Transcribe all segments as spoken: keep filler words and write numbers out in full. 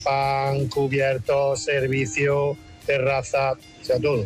pan, cubiertos, servicio, terraza, o sea, todo.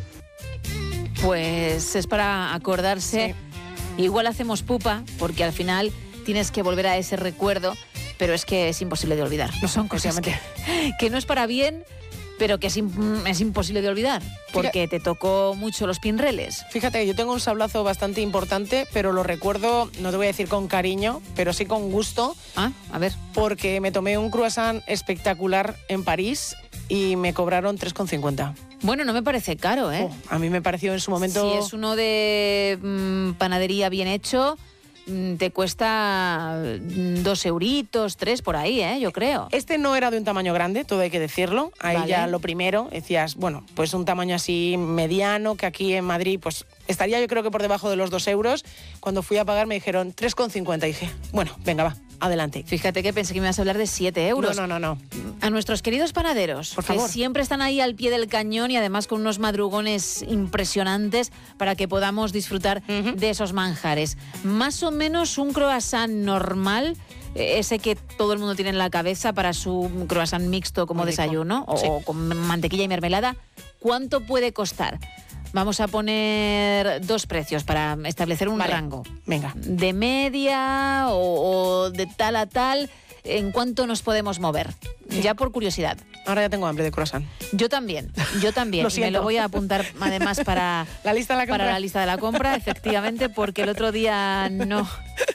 Pues es para acordarse. Sí. Igual hacemos pupa, porque al final tienes que volver a ese recuerdo, pero es que es imposible de olvidar. No son cosas que, que no es para bien, pero que es, imp- es imposible de olvidar, porque Fíjate, te tocó mucho los pinreles. Fíjate, yo tengo un sablazo bastante importante, pero lo recuerdo, no te voy a decir con cariño, pero sí con gusto. Ah, a ver. Porque me tomé un croissant espectacular en París y me cobraron tres con cincuenta. Bueno, no me parece caro, ¿eh? Oh, a mí me pareció en su momento... Si es uno de mmm, panadería bien hecho, mmm, te cuesta dos euritos, tres por ahí, ¿eh? Yo creo. Este no era de un tamaño grande, todo hay que decirlo. Ahí vale. Ya lo primero, decías, bueno, pues un tamaño así mediano, que aquí en Madrid, pues estaría yo creo que por debajo de los dos euros. Cuando fui a pagar me dijeron tres con cincuenta y dije, bueno, venga, va. Adelante. Fíjate que pensé que me ibas a hablar de siete euros. No, no, no, no. A nuestros queridos panaderos, por que favor, siempre están ahí al pie del cañón y además con unos madrugones impresionantes para que podamos disfrutar uh-huh. de esos manjares. Más o menos un croissant normal, ese que todo el mundo tiene en la cabeza para su croissant mixto como Muy desayuno o, sí. o con mantequilla y mermelada, ¿cuánto puede costar? Vamos a poner dos precios para establecer un vale. rango. Venga. De media o, o de tal a tal, ¿en cuánto nos podemos mover? Sí. Ya por curiosidad. Ahora ya tengo hambre de croissant. Yo también, yo también. Lo siento. Me lo voy a apuntar además para la lista de la compra. Para la lista de la compra, efectivamente, porque el otro día no,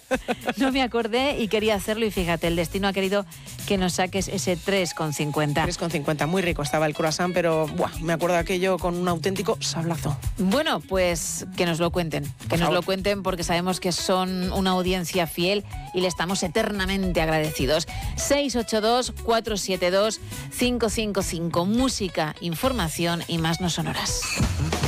no me acordé y quería hacerlo y fíjate, el destino ha querido que nos saques ese tres con cincuenta. tres con cincuenta, muy rico estaba el croissant, pero buah, me acuerdo de aquello con un auténtico sablazo. Bueno, pues que nos lo cuenten, que Por nos favor. lo cuenten porque sabemos que son una audiencia fiel y le estamos eternamente agradecidos. seis ocho dos, cuatro siete dos, cinco cinco cinco, música, información y más no sonoras.